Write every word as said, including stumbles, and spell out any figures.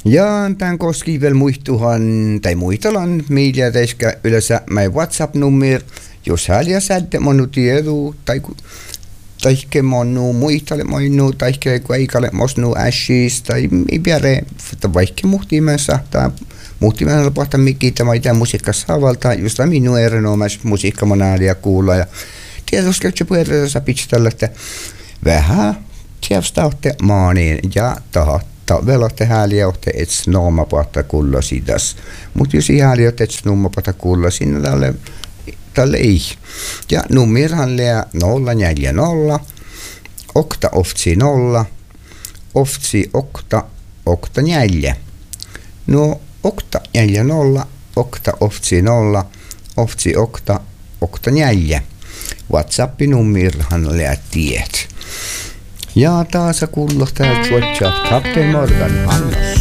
Ja tämän koski vielä muistuhan, tai muistelan media teiskä yleensä mein WhatsApp-nummer, jos häliä sätte monu tiedu, tai taihke monu muistale monu, taihke kueikalle mosnu ässis, tai ei piare, vaikka muhtimen sahtaa, muhtimen lopahta mikki, tämä ei tämän musiikassa havalta, just minun erinomaisesti musiikkamonaalia kuulla, ja tietysti käytsä puheenjohtajassa pitstellä, että vähän tiedostautte maaniin ja tahat. Velotte häliä ohte ets noomapahta kulla sidas. Mutta jos häliä ohte ets noomapahta kulla sinne tälle, tälle ei. Ja numerohan lää nolla neljä nolla, okta oftsi nolla, oftsi okta, okta neljä. No okta neljä nolla, okta oftsi nolla, oftsi okta, okta neljä. WhatsAppin numerohan lää tiet. Ja taas kuulostaa Georgia Captain Morgan Hannas.